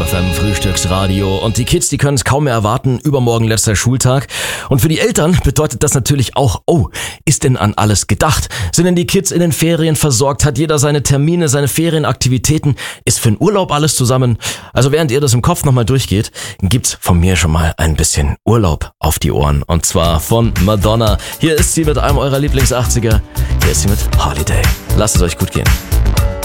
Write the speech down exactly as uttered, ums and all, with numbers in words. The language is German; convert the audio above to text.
F M Frühstücksradio. Und die Kids, die können es kaum mehr erwarten. Übermorgen letzter Schultag. Und für die Eltern bedeutet das natürlich auch, oh, ist denn an alles gedacht? Sind denn die Kids in den Ferien versorgt? Hat jeder seine Termine, seine Ferienaktivitäten? Ist für den Urlaub alles zusammen? Also während ihr das im Kopf nochmal durchgeht, gibt's von mir schon mal ein bisschen Urlaub auf die Ohren. Und zwar von Madonna. Hier ist sie mit einem eurer Lieblings-achtziger. Hier ist sie mit Holiday. Lasst es euch gut gehen.